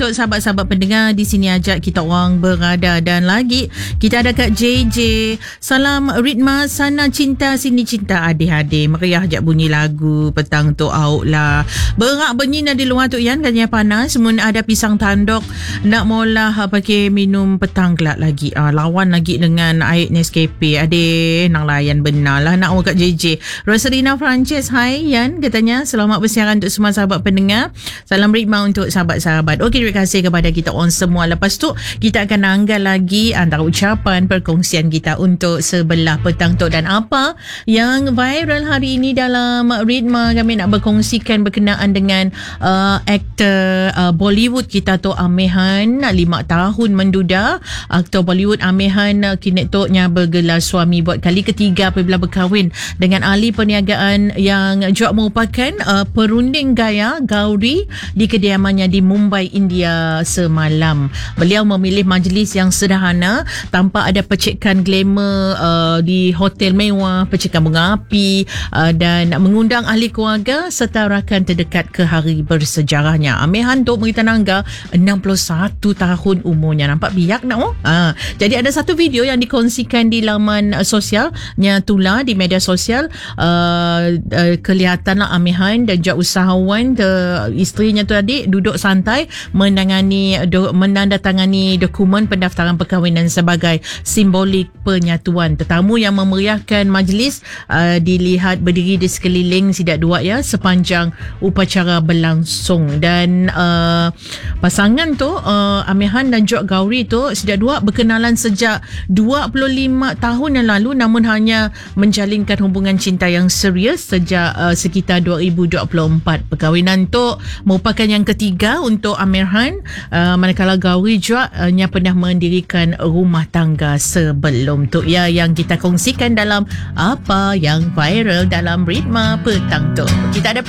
untuk sahabat-sahabat pendengar. Di sini ajak kita orang berada. Dan lagi kita ada Kak JJ. Salam ritma sana cinta sini cinta adik-adik. Meriah ajak bunyi lagu petang tu out lah. Berak bunyi di luar tu Yan, katanya panas. Mun ada pisang tanduk nak mula pakai minum petang kelak lagi. Lawan lagi dengan air Nescafe. Adik nang layan benar lah nak Kak JJ. Rosalina Frances, hai Yan, katanya selamat bersiaran untuk semua sahabat pendengar. Salam ritma untuk sahabat-sahabat. Okey, terima kasih kepada kita orang semua. Lepas tu kita akan anggal lagi antara ucapan perkongsian kita untuk sebelah petang tu. Dan apa yang viral hari ini dalam ritma, kami nak berkongsikan berkenaan dengan aktor Bollywood kita tu Aamir Khan. 5 tahun menduda. Aktor Bollywood Aamir Khan kini tu nya bergelar suami buat kali ketiga apabila berkahwin dengan ahli perniagaan yang juga merupakan perunding gaya Gauri di kediamannya di Mumbai, India semalam. Beliau memilih majlis yang sederhana tanpa ada percikan glamour di hotel mewah, percikan bunga api dan mengundang ahli keluarga serta rakan terdekat ke hari bersejarahnya. Aamir Khan tu berita nangga 61 tahun umurnya. Nampak biak nak jadi ada satu video yang dikongsikan di laman sosialnya Tula di media sosial. Kelihatanlah Aamir Khan dan juga usahawan isterinya tu adik duduk santai menandatangani dokumen pendaftaran perkahwinan sebagai simbolik penyatuan. Tetamu yang memeriahkan majlis dilihat berdiri di sekeliling sidak dua ya sepanjang upacara berlangsung. Dan pasangan tu Aamir Khan dan juga Gauri tu sidak dua berkenalan sejak 25 tahun yang lalu, namun hanya menjalinkan hubungan cinta yang serius sejak sekitar 2024. Perkahwinan tu merupakan yang ketiga untuk Aamir Khan, manakala Gauri juga pernah mendirikan rumah tangga sebelum tu ya, yang kita kongsikan dalam apa yang viral dalam ritma petang tu. Kita ada